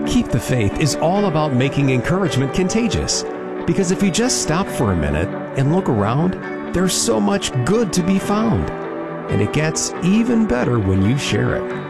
Keep the Faith is all about making encouragement contagious. Because if you just stop for a minute and look around, there's so much good to be found. And it gets even better when you share it.